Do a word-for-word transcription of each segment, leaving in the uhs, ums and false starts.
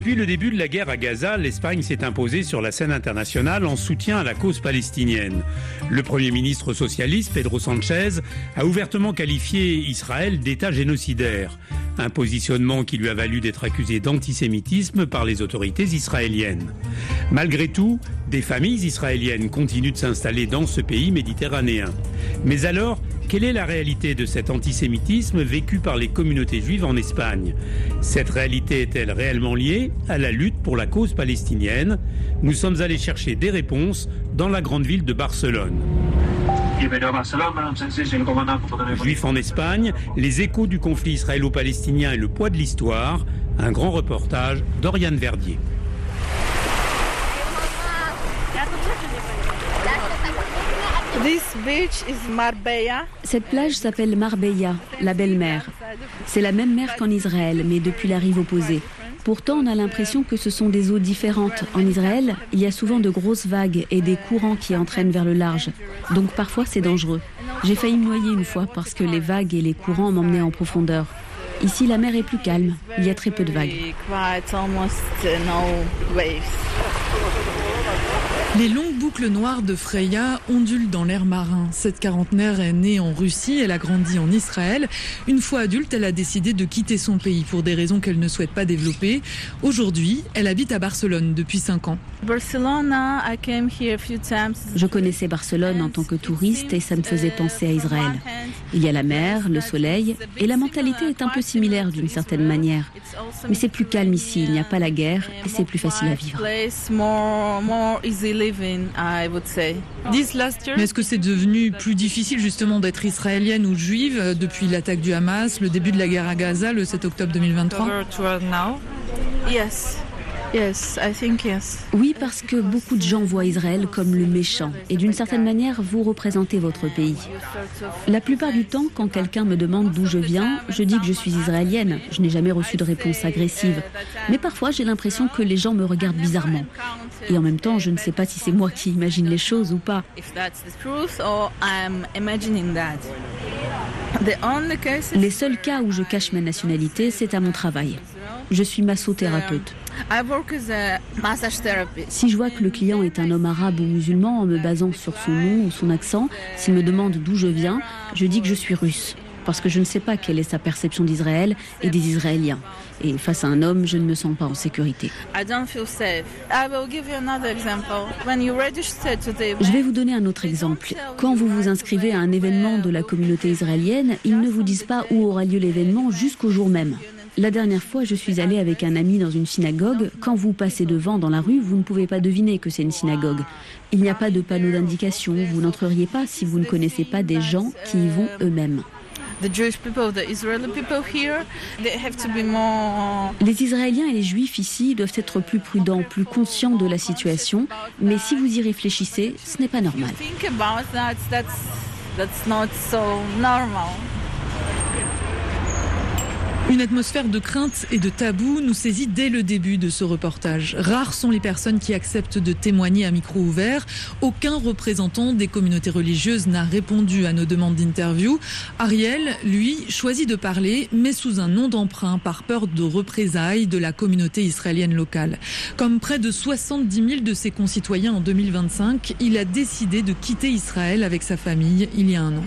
Depuis le début de la guerre à Gaza, l'Espagne s'est imposée sur la scène internationale en soutien à la cause palestinienne. Le Premier ministre socialiste, Pedro Sánchez, a ouvertement qualifié Israël d'État génocidaire. Un positionnement qui lui a valu d'être accusé d'antisémitisme par les autorités israéliennes. Malgré tout, des familles israéliennes continuent de s'installer dans ce pays méditerranéen. Mais alors, quelle est la réalité de cet antisémitisme vécu par les communautés juives en Espagne ? Cette réalité est-elle réellement liée à la lutte pour la cause palestinienne ? Nous sommes allés chercher des réponses dans la grande ville de Barcelone. Juifs en Espagne, les échos du conflit israélo-palestinien et le poids de l'histoire. Un grand reportage d'Oriane Verdier. Cette plage s'appelle Marbella, la belle-mer. C'est la même mer qu'en Israël, mais depuis la rive opposée. Pourtant, on a l'impression que ce sont des eaux différentes. En Israël, il y a souvent de grosses vagues et des courants qui entraînent vers le large. Donc parfois, c'est dangereux. J'ai failli me noyer une fois parce que les vagues et les courants m'emmenaient en profondeur. Ici, la mer est plus calme. Il y a très peu de vagues. Les longues boucles noires de Freya ondulent dans l'air marin. Cette quarantenaire est née en Russie, elle a grandi en Israël. Une fois adulte, elle a décidé de quitter son pays pour des raisons qu'elle ne souhaite pas développer. Aujourd'hui, elle habite à Barcelone depuis cinq ans. Je connaissais Barcelone en tant que touriste et ça me faisait penser à Israël. Il y a la mer, le soleil et la mentalité est un peu similaire d'une certaine manière. Mais c'est plus calme ici, il n'y a pas la guerre et c'est plus facile à vivre. Mais est-ce que c'est devenu plus difficile justement d'être israélienne ou juive depuis l'attaque du Hamas, le début de la guerre à Gaza le sept octobre deux mille vingt-trois ? Oui, parce que beaucoup de gens voient Israël comme le méchant et d'une certaine manière, vous représentez votre pays. La plupart du temps, quand quelqu'un me demande d'où je viens, je dis que je suis israélienne. Je n'ai jamais reçu de réponse agressive. Mais parfois, j'ai l'impression que les gens me regardent bizarrement. Et en même temps, je ne sais pas si c'est moi qui imagine les choses ou pas. Les seuls cas où je cache ma nationalité, c'est à mon travail. Je suis massothérapeute. Si je vois que le client est un homme arabe ou musulman, en me basant sur son nom ou son accent, s'il me demande d'où je viens, je dis que je suis russe. Parce que je ne sais pas quelle est sa perception d'Israël et des Israéliens. Et face à un homme, je ne me sens pas en sécurité. Je vais vous donner un autre exemple. Quand vous vous inscrivez à un événement de la communauté israélienne, ils ne vous disent pas où aura lieu l'événement jusqu'au jour même. La dernière fois, je suis allée avec un ami dans une synagogue. Quand vous passez devant dans la rue, vous ne pouvez pas deviner que c'est une synagogue. Il n'y a pas de panneau d'indication. Vous n'entreriez pas si vous ne connaissez pas des gens qui y vont eux-mêmes. Les Israéliens et les Juifs ici doivent être plus prudents, plus conscients de la situation. Mais si vous y réfléchissez, ce n'est pas normal. Une atmosphère de crainte et de tabou nous saisit dès le début de ce reportage. Rares sont les personnes qui acceptent de témoigner à micro ouvert. Aucun représentant des communautés religieuses n'a répondu à nos demandes d'interview. Ariel, lui, choisit de parler, mais sous un nom d'emprunt par peur de représailles de la communauté israélienne locale. Comme près de soixante-dix mille de ses concitoyens en deux mille vingt-cinq, il a décidé de quitter Israël avec sa famille il y a un an.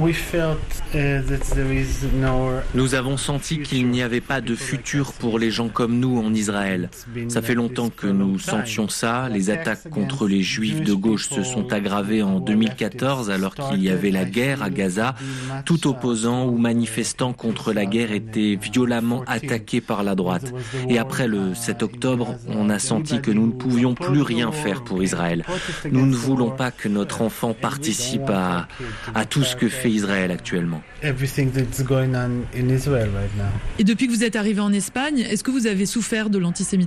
Nous avons senti qu'il n'y avait pas de futur pour les gens comme nous en Israël. Ça fait longtemps que nous sentions ça. Les attaques contre les juifs de gauche se sont aggravées en deux mille quatorze alors qu'il y avait la guerre à Gaza. Tout opposant ou manifestant contre la guerre était violemment attaqué par la droite. Et après le sept octobre, on a senti que nous ne pouvions plus rien faire pour Israël. Nous ne voulons pas que notre enfant participe à, à tout ce que fait Israël actuellement. Et depuis que vous êtes arrivé en Espagne, est-ce que vous avez souffert de l'antisémitisme ?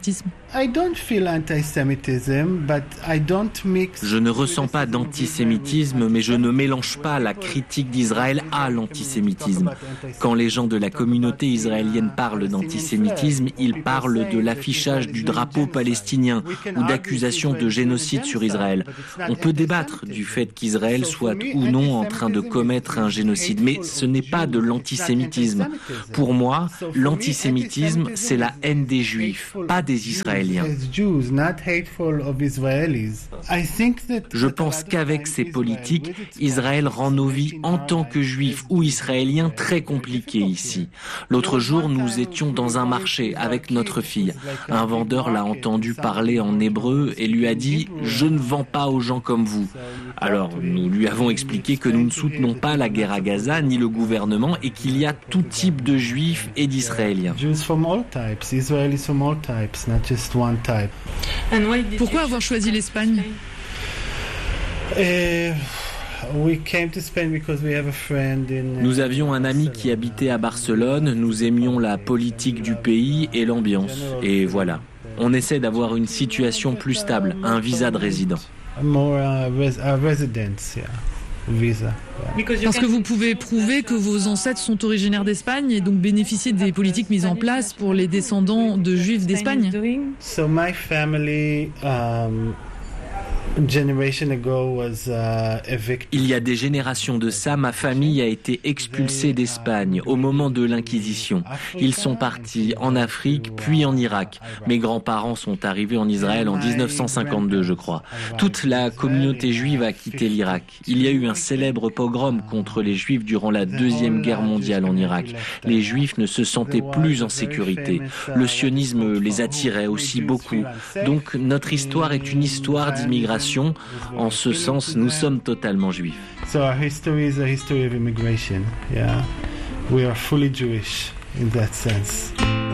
Je ne ressens pas d'antisémitisme, mais je ne mélange pas la critique d'Israël à l'antisémitisme. Quand les gens de la communauté israélienne parlent d'antisémitisme, ils parlent de l'affichage du drapeau palestinien ou d'accusations de génocide sur Israël. On peut débattre du fait qu'Israël soit ou non en train de commettre commettre un génocide. Mais ce n'est pas de l'antisémitisme. Pour moi, l'antisémitisme, c'est la haine des Juifs, pas des Israéliens. Je pense qu'avec ces politiques, Israël rend nos vies en tant que Juifs ou Israéliens très compliquées ici. L'autre jour, nous étions dans un marché avec notre fille. Un vendeur l'a entendu parler en hébreu et lui a dit « Je ne vends pas aux gens comme vous ». Alors, nous lui avons expliqué que nous ne soutenons pas la guerre à Gaza ni le gouvernement et qu'il y a tout type de Juifs et d'Israéliens. Pourquoi avoir choisi l'Espagne ? Nous avions un ami qui habitait à Barcelone, nous aimions la politique du pays et l'ambiance. Et voilà, on essaie d'avoir une situation plus stable, un visa de résident. Parce que vous pouvez prouver que vos ancêtres sont originaires d'Espagne et donc bénéficier des politiques mises en place pour les descendants de Juifs d'Espagne. Il y a des générations de ça, ma famille a été expulsée d'Espagne au moment de l'Inquisition. Ils sont partis en Afrique, puis en Irak. Mes grands-parents sont arrivés en Israël en dix-neuf cent cinquante-deux, je crois. Toute la communauté juive a quitté l'Irak. Il y a eu un célèbre pogrom contre les Juifs durant la Deuxième Guerre mondiale en Irak. Les Juifs ne se sentaient plus en sécurité. Le sionisme les attirait aussi beaucoup. Donc notre histoire est une histoire d'immigration. En ce sens, nous sommes totalement juifs. So our history is a history of immigration. Yeah, we are fully Jewish in that sense.